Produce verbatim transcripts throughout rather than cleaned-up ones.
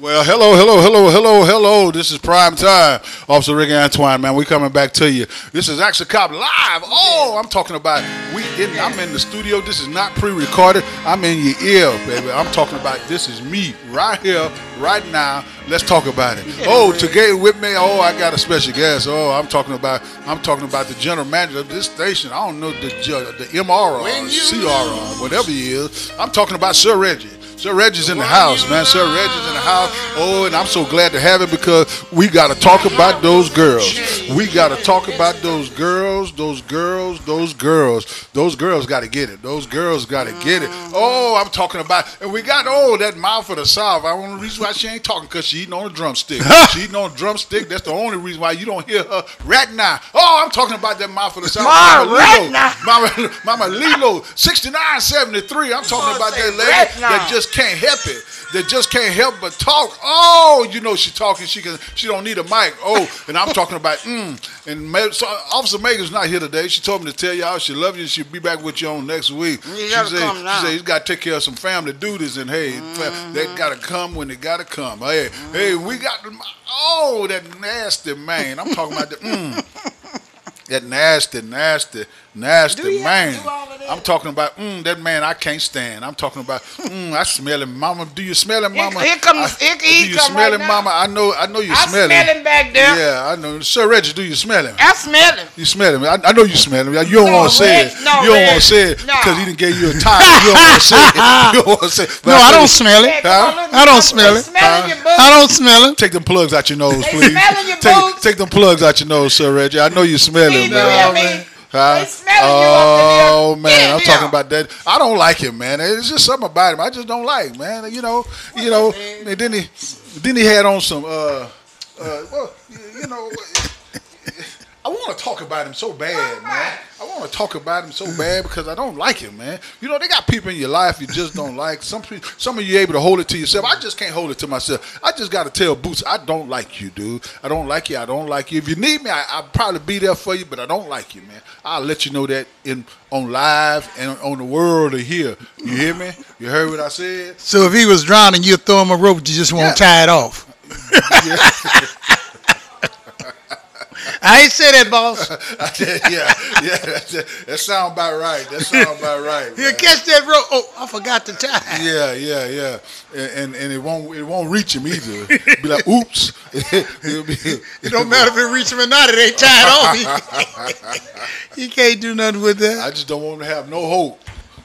Well, hello, hello, hello, hello, hello. This is Prime Time. Officer Rick Antoine, man. We coming back to you. This is Action Cop Live. Oh, I'm talking about, we. In, I'm in the studio. This is not pre-recorded. I'm in your ear, baby. I'm talking about, this is me right here, right now. Let's talk about it. Oh, today with me, oh, I got a special guest. Oh, I'm talking about, I'm talking about the general manager of this station. I don't know the, the M R or C R or whatever he is. I'm talking about Sir Reggie. Sir Reggie's in the house, man. Sir Reggie's in the house. Oh, and I'm so glad to have him because we got to talk about those girls. We got to talk about those girls, those girls, those girls. Those girls got to get it. Those girls got to get it. Oh, I'm talking about, and we got, oh, that mouth of the South. I don't know the reason why she ain't talking because she eating on a drumstick. She eating on a drumstick. That's the only reason why you don't hear her right now. Oh, I'm talking about that mouth of the South. Mama, Mama right now. Mama, Mama Lilo, sixty-nine seventy-three. I'm talking about that lady right that just can't help it. That just can't help but talk. Oh, you know she talking. She can. She don't need a mic. Oh, and I'm talking about. Mm. And so Officer Megan's not here today. She told me to tell y'all she love you. She'll be back with you on next week. You she gotta said, come now. She said he's got to take care of some family duties, and hey, mm-hmm. they gotta come when they gotta come. Hey, mm-hmm. hey, we got. Oh, that nasty man. I'm talking about the. Mm, that nasty, nasty. Nasty man. I'm talking about mm, that man I can't stand. I'm talking about mm, I smell him, Mama. Do you smell him, Mama? Here, here comes. Here, do he you come smell right him, now. Mama? I know. I know you I smell him. I smell him back there. Yeah, I know. Sir Reggie, do you smell him? I smell him. You smell him. I, I know you smell him. You don't No, want to say Reg, it. no, you don't Reg, want to say it no. because he didn't give you a time. You don't want to say it. You don't want to say it. But No, I don't say, smell it. Huh? I don't smell it. Smelling your boots. I don't smell it. Take them plugs out your nose, They please. smelling your take, boots. take them plugs out your nose, Sir Reggie. I know you smell him, Steve, you man. hear me? Huh? They smelling oh, you up in there. man, I'm Get talking him. about that. I don't like him, man. It's just something about him I just don't like, man. You know, you know. And then he, then he had on some, uh, uh, well, you know. I want to talk about him so bad, man. I want to talk about him so bad because I don't like him, man. You know, they got people in your life you just don't like. Some people, some of you able to hold it to yourself. I just can't hold it to myself. I just got to tell Boots, I don't like you, dude. I don't like you. I don't like you. If you need me, I, I'll probably be there for you, but I don't like you, man. I'll let you know that in on live and on the world to hear. You hear me? You heard what I said? So if he was drowning, you'd throw him a rope, you just won't Yeah. tie it off. Yeah. I ain't say that, boss. yeah, yeah, that, that sound about right. That sound about right. He'll man. catch that rope. Oh, I forgot to tie. Yeah, yeah, yeah, and, and and it won't it won't reach him either. Be like, oops. It'll be, It don't matter if it reach him or not. It ain't tied off. He, he can't do nothing with that. I just don't want to have no hope.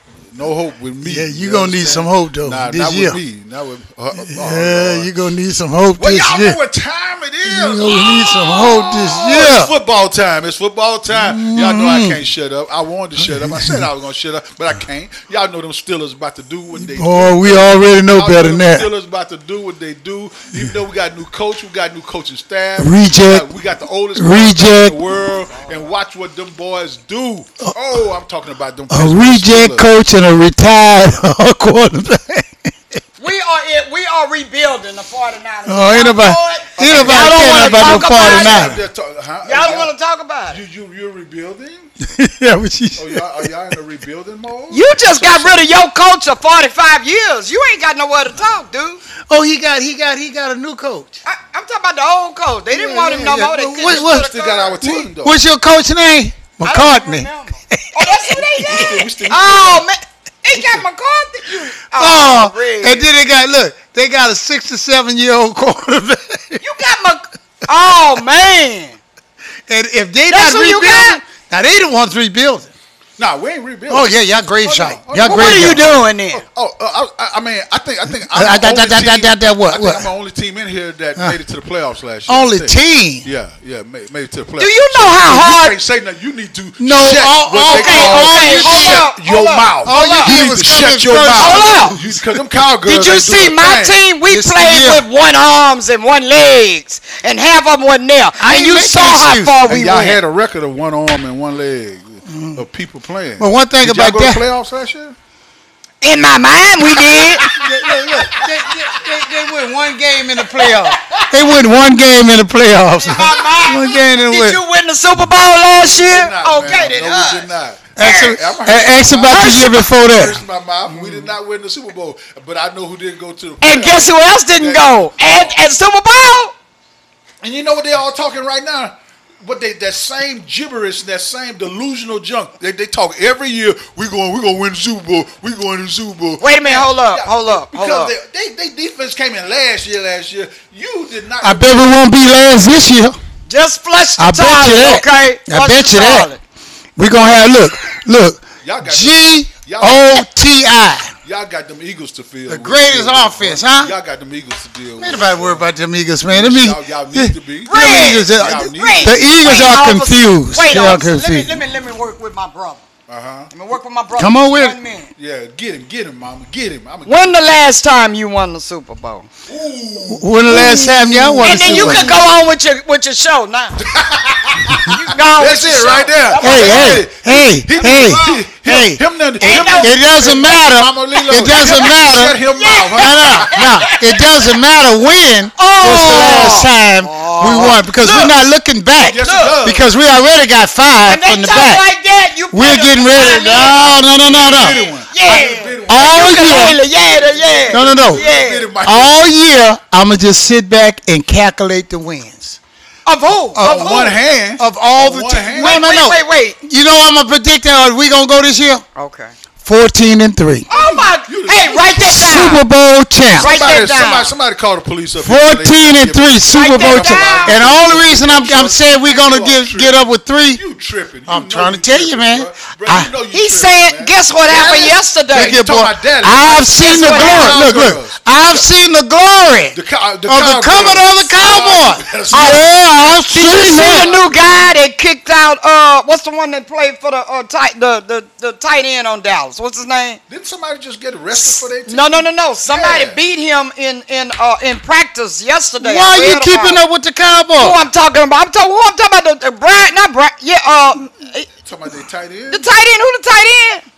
No hope with me. Yeah, you gonna need some hope though. Nah, this not year. with me. Not with. Uh, uh, Yeah, Lord. you gonna need some hope Well, this y'all year. know what time it is. You gonna need some hope this Oh, year. it's football time. It's football time. Mm-hmm. Y'all know I can't shut up. I wanted to shut up. I said I was gonna shut up, but I can't. Y'all know them Steelers about to do what they do. Oh, we already know Y'all better them than that. Steelers about to do what they do. Even though we got new coach, we got new coaching staff. Reject. We got, we got the oldest Reject. quarterback in the world, and watch what them boys do. Oh, I'm talking about them. A Pittsburgh reject Steelers. coach and a retired quarterback. We are in, we are rebuilding the forty-niners. Oh, ain't Y'all nobody, know it? ain't nobody Y'all don't caring wanna about no talk about it? forty-nine. They're talk- huh? Y'all Y'all- want to talk about You, it? you, you're rebuilding? Yeah, what she Oh, y'all, are y'all in a rebuilding mode? You just got rid of your coach of forty-five years. You ain't got nowhere to talk, dude. Oh, he got he got he got a new coach. I, I'm talking about the old coach. They didn't Yeah, want him yeah, no yeah. more. They What- couldn't what- just what- put a Still got our third. team, though. What's your coach name? I don't McCartney. remember. Oh, that's who they We did. still- Oh man, they got McCarthy. You, Oh, Red. and then they got look. They got a sixty-seven year old quarterback. you got Mc. Oh man, And if they That's not who you rebuilding, got? now they the ones rebuilding. Nah, we ain't rebuilding. Oh yeah, y'all grave Oh, no. shot. Oh, Y'all no. what are grave you shot. doing then? Oh, uh, I, I mean, I think I think Uh, I'm the that- only that- that- team- that- that what? I think What? I'm the only team in here that made it to the playoffs last year. Only I think. team. Yeah, yeah, made, made it to the playoffs. Do you know how You hard? can't say nothing. You need to No, shut all- what they okay, call okay, hold shut up, your hold up. mouth. All you you did need was to come shut in your first. mouth. Hold up. Because them cowgirls Did you ain't see doing a my thing. team? We This played year. with one arms and one legs, and half of them wasn't there. I And ain't you making saw how excuse. far we And y'all went. had a record of one arm and one leg of people playing. But one thing Did y'all about go that, to playoffs last year? In my mind, we did. Look, look, look, they, they, they, they win one game in the playoffs. They win one game in the playoffs. In my mind. One game in the Did win. you win the Super Bowl last year? Did not, Okay, man. then No, us. we did not. Ask, I'm ask about the year before that. First in my mouth, we did not win the Super Bowl, but I know who did go to the. And guess who else didn't go? And at Super Bowl. And you know what they're all talking right now? But they that same gibberish, that same delusional junk. They, they talk every year. We going, we gonna win the Super Bowl. We going to the Super Bowl. Wait a minute, hold up, hold up, hold up. Because they, they, they defense came in last year. Last year, you did not. I bet we won't be last this year. Just flush the I bet you toilet, that. okay? I Flush bet the you that. toilet. We gonna have look, look. Y'all got G O T I. Y'all got them Eagles to fill. The greatest offense, huh? Y'all got them Eagles to deal with. Ain't nobody worry about them Eagles, man. Them Y'all, Eagles, y'all need to be. them Eagles, Y'all uh, need Ray, to the Eagles wait, are officer, confused. Wait, They are officer, let me, confused. let me let me work with my brother. Uh huh. Let me work with my brother. Come on with One it. minute. Yeah, get him, get him, mama, get him. I'm When the last time you won the Super Bowl? When the last time y'all won And the then you Super can Bowl? go on with your with your show now. You can go on That's with it your right show. there. Hey, hey, hey, He- hey, he- hey. Him, him, It, him, it doesn't matter. Mama Lilo, It doesn't him- matter. Shut him mouth, No, huh? no, no. It doesn't matter when was the last time we won because we're not looking back. Yes, it does. Because we already got five When they from the talk back. like that, you We're better getting ready. find me. No, no, no, no, Get him no. one. Yeah. All year. Ukulele, yeah, the- yeah. No, no, no. Yeah. Get him, Mike. All year, I'm going to just sit back and calculate the wins. Of who? Uh, Of On who? one hand. Of all On the one teams. hand. No, Wait, no, wait, no. wait, wait. You know I'm going to predict how we going to go this year? Okay. fourteen and three. Oh my! You- Hey, write that down. Super Bowl champ. Write Somebody, that down. somebody, somebody call the police up. here. fourteen and three Super Write Bowl that champ. down. And the only reason I'm, I'm saying we're going to get, get up with three, You tripping. You I'm know trying to you tell you, tripping, man. Bro. Bro, I- you know you He tripping, said, man. guess what happened Dallas? yesterday? Look here, talking boy. about Dallas. I've seen the what glory. happened. Look, look. I've seen the glory The, cow, the of the Cowboys. coming of the Cowboy. That's Yeah, I've Did you seen see the that. new guy that kicked out? Uh, what's the one that played for the uh, tight the, the the tight end on Dallas? What's his name? Didn't somebody just get arrested for their team? No, no, no, no. Somebody Yeah. beat him in in uh, in practice yesterday. Why I are you read keeping about up with the Who Cowboys? I'm talking about? I'm talking. Who I'm talking about? The, the Brian, not Brian. Yeah, uh, Talking about their tight end? the tight end. Who the tight end?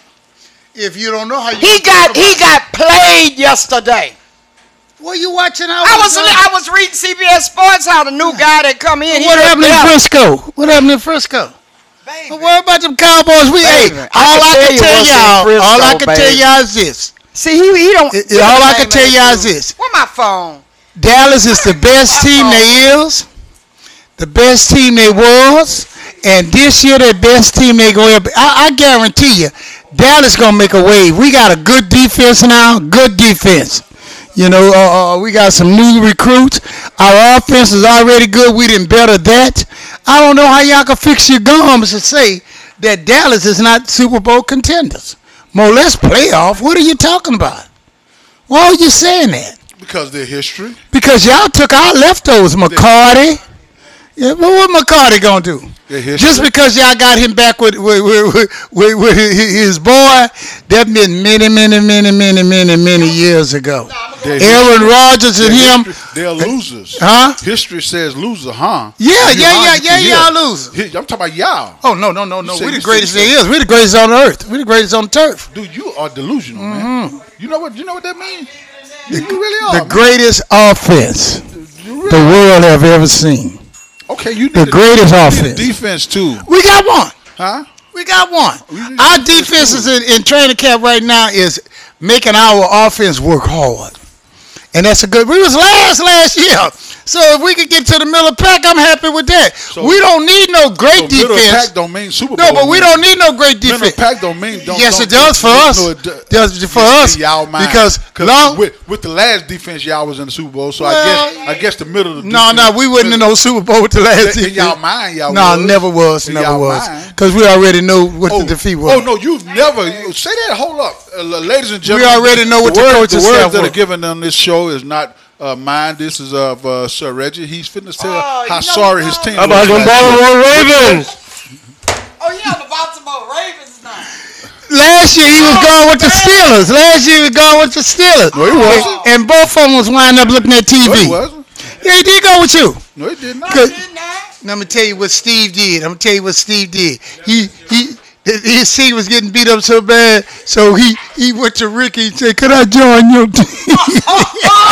If you don't know how you He got he got played yesterday. What you watching out? I was I was reading C B S Sports how the new guy that come in. he What looked happened in better. Frisco? What happened in Frisco? Baby. Don't worry about them Cowboys. We hey, Baby, I all can I tell can you tell what's in y'all, Frisco, all I can tell baby. y'all is this. See, he he don't. It- it- all I can tell y'all is this. Where my phone? Dallas is the best team they is, the best team they was, and this year the best team they going to be. I, I guarantee you, Dallas gonna make a wave. We got a good defense now, good defense. You know, uh, uh, we got some new recruits. Our offense is already good. We didn't better that. I don't know how y'all can fix your gums to say that Dallas is not Super Bowl contenders. More or less playoff. What are you talking about? Why are you saying that? Because their history. Because y'all took our leftovers, McCarty. Yeah, but what McCarty gonna do? Their history. Just because y'all got him back with with, with, with, with, with his boy, that been many, many, many, many, many, many years ago. Their Aaron history- Rodgers and their him, history- They're losers. huh? History says loser, huh? Yeah, You yeah, huh? yeah, You yeah, can hear. y'all losers. He- I'm talking about y'all. Oh no, no, no, no. said- We the you said- greatest you there said- is. We the greatest on earth. We the greatest on turf. Dude, you are delusional, man. Mm-hmm. You know what? You know what that means? You, you really are. The man. greatest offense You really the world have ever seen. Okay, you need The a- greatest you need a offense. defense too, We got one. huh? We got one. We need Our defense, defense is too. in, in training camp right now is making our offense work hard. And that's a good. We was last last year. So if we could get to the middle of the pack, I'm happy with that. So- we don't need no great So middle defense. pack don't mean Super Bowl. No, but we win. don't need no great Middle defense. pack don't mean. Don't, Yes, don't, it does for no, us. No, it do- Does for Yes, us in y'all mind. because 'Cause long. with, with the last defense, y'all was in the Super Bowl. So I Well, guess I guess the middle of the No, defense, no, we wasn't in no Super Bowl with the last In defense. y'all mind, y'all No, was. never was, In never y'all was, mind. because we already know what Oh, the defeat was. oh no, you've never you, say that. Hold up, uh, ladies and gentlemen. already know what the words, coaching the words staff that were. are given on this show is not uh, mine. This is of uh, Sir Reggie. He's fitting to tell Oh, you how know sorry you his know. team. How about was them last year. Baltimore Ravens? Oh yeah, the Baltimore Ravens now. Last year he was going with the Steelers. Last year he was going with the Steelers. No, he wasn't. And both of them was winding up looking at T V. No, he wasn't. Yeah, he did go with you. No, he did not. Good. Didn't I? Now, I'm gonna tell you what Steve did. I'm gonna tell you what Steve did. He he his team was getting beat up so bad, so he he went to Ricky and said, "Could I join your team?" Actually,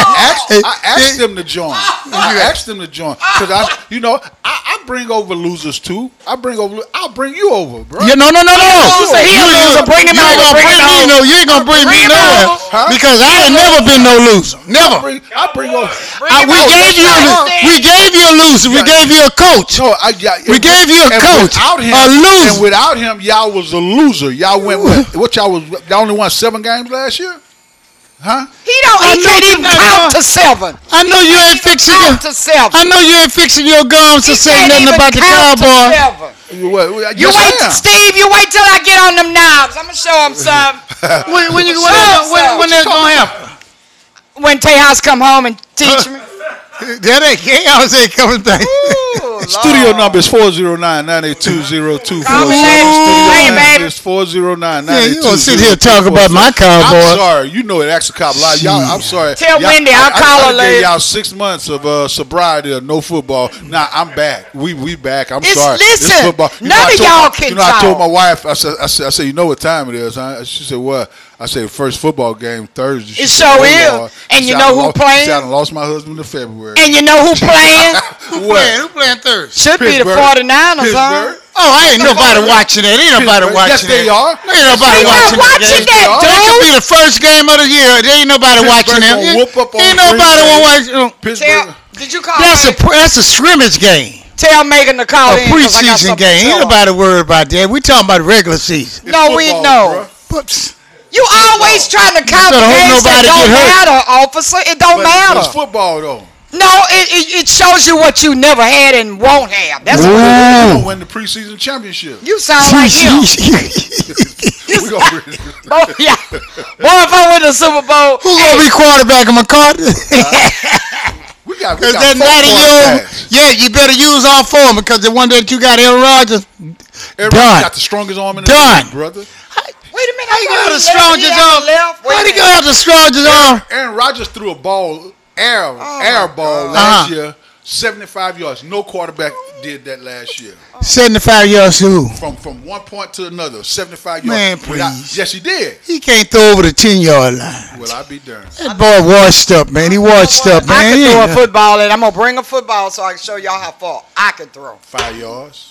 I asked them to join. I asked them to join because I, you know, I, I bring over losers too. I bring over. I'll bring you over, bro. Yeah, no, no, no, no. Loser, he a loser. Bring him You ain't over. gonna Bring bring him me no. over. You ain't gonna bring me Bring him nowhere over. Huh? because I ain't never been no loser. I Never. bring. I bring over. I, we gave you. A, we gave you a loser. We gave you a coach. No, I got. We gave you a and coach. Without him, A loser. And without him, y'all was a loser. Y'all went. What, what y'all was? Y'all only won seven games last year. Huh? He don't. I He know can't you even not count know. to seven. I know you ain't fixing your. Count to seven. I know you ain't fixing your gums to He say can't nothing even about the count to Cowboys. seven. You, what, You yes, wait, I am. Steve. You wait till I get on them knobs. I'm gonna show him some. When, when you when, Sure, when, sir. when that's gonna happen? When Tejas come home and teach me. That ain't chaos ain't coming back. Ooh, Studio Lord. number is four zero nine, nine eight two, zero two four Call me seven. later. Studio Hey, number baby. is four zero nine, Yeah, nine eight you two, gonna sit here zero and two talk four about my seven. Cowboys. I'm sorry. You know it. Ask a cop live. Y'all, I'm sorry. Tell Y'all- Wendy I, I'll I, call I her gave later. y'all six months of uh, sobriety of no football. Now I'm back. We we back. I'm It's- sorry. listen, It's football. You none know, I of told y'all my- can You know, I told talk. my wife. I said, I said, I said, you know what time it is? Huh? She said, what? I said, first football game Thursday. She It said, sure "Oh, is. Lord." And She you said, know "I who lost- playing? She said, I lost my husband in February. And you know who playing? Man, who playing Thursday? Should be the Pittsburgh. forty-niners, huh? Pittsburgh. Oh, I ain't nobody watching that. Ain't nobody Pittsburgh. watching Yes, they that. are. Ain't nobody They not watching that. watching game. that, That could dude. be the first game of the year. There ain't nobody watching Pittsburgh them. gonna whoop up on Ain't Green nobody Bay. want to watch. uh, Pittsburgh. Tell, did you call That's a Megan? that's a scrimmage game. Tell Megan to call A in. 'cause I got preseason something to game. Ain't tell her. nobody worried about that. We talking about regular season. It's No, we football, know. bruh. But You always trying to count better the hope games that nobody don't get hurt. matter, officer. It don't But, but matter. it's football though. No, it, it it shows you what you never had and won't have. That's Ooh. what We're it gonna win the preseason championship. is. You sound like him. We gonna win. Boy, yeah. Boy, if I win the Super Bowl, Who gonna be quarterback of McCarthy? We got, we Because got that four ninety year old, quarterbacks. yeah, you better use all four of them because the one that you got, Aaron Rodgers, Everybody done. got the strongest arm in the Done. league, brother. wait a minute. How you I gonna have thought the he strongest left. He arm? had left. Wait How a you minute. gonna have the strongest arm? Aaron Rodgers threw a ball, air, Oh, air my ball God. last Uh-huh. year, seventy-five yards. No quarterback did that last year. seventy-five yards to who? From from one point to another, seventy-five Man, yards. Without- please. yes, he did. He can't throw over the ten yard line. Well, I be darned. That boy washed up, man. He washed up, I man. can He throw a ain't- football, and I'm gonna bring a football so I can show y'all how far I can throw. Five yards.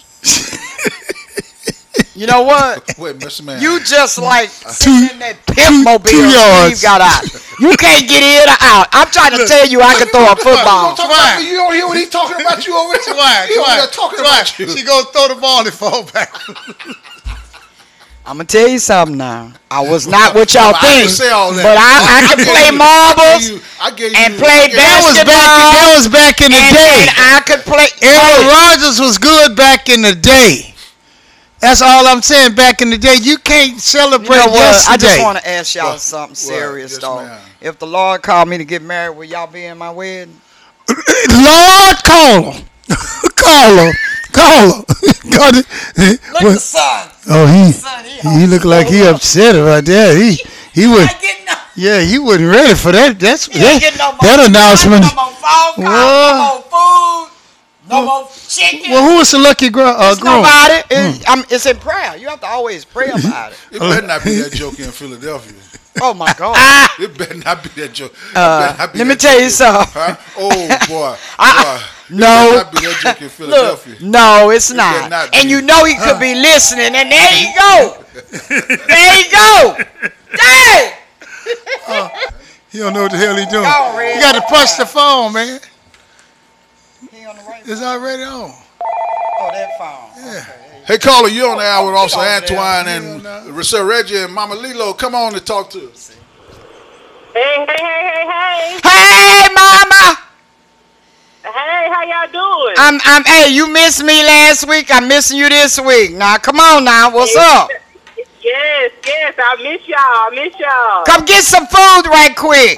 You know what? Wait, Mister Man. You just like Two- sitting in that pimp mobile two yards. Steve got out. You can't get in or out. I'm trying to tell you I can throw a football. Talk about me. You don't hear what he's talking about you over there? Why? He over Why? there talking Why? about you. She gonna throw the ball and fall back. I'm gonna tell you something now. I was not what y'all I think, didn't say all that. but I, I can gave play you- marbles I gave you, I gave you, and play I gave you- That was back. basketball, That was back in the and, day. and I could play. Aaron Hey, Rodgers was good back in the day. That's all I'm saying. Back in the day, you can't you celebrate know what? I yesterday. just want to ask y'all What? something What? serious, Yes, though. ma'am. If the Lord called me to get married, will y'all be in my wedding? Lord, call him. Call him. Call him. God, Look well, the sun. oh, he Son, he he look like he upset right there. He he would. I get no. Yeah, he wasn't ready for that. That's He ain't that, getting no more. that announcement. No more phone calls. No more food. No more chicken. Well, who was the lucky gr- uh, It's groom? nobody. It, I'm, it's in prayer. You have to always pray about it. It better not be that joke in Philadelphia. Oh my God. It better not be that joke. It Uh, better not be let me that tell you joke. something. Huh? Oh boy. I- boy. It no. better not be that joke in Look, Philadelphia. no, it's It not. better not And be. you know he could be listening. And there you go. There you go. Dang. He don't know what the hell he doing. Go, Red. You got to push the phone, man. He on the right. It's already on. Oh, that phone. Yeah. Hey, caller, you on the hour with Officer over there. Antoine and Sir Reggie and Mama Lilo. Come on and talk to us. Hey, hey, hey, hey, hey. Hey, mama. Hey, how y'all doing? I'm, I'm, hey, you missed me last week. I'm missing you this week. Now, come on now. What's up? Yes, yes, I miss y'all. I miss y'all. Come get some food right quick.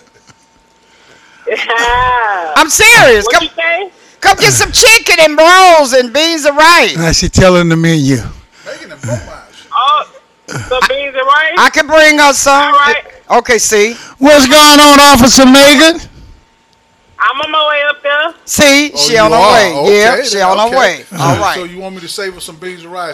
I'm serious. What Come, you say? come get some chicken and rolls and beans and rice. Now she telling the menu. Making them profiles. Oh, some beans and rice? I can bring us some. All right. Okay, see. What's going on, Officer Megan? I'm on my way up there. See, Oh, she you on her are? way. Okay, Yeah, she then, on her okay. way. All right. So you want me to save us some beans and rice?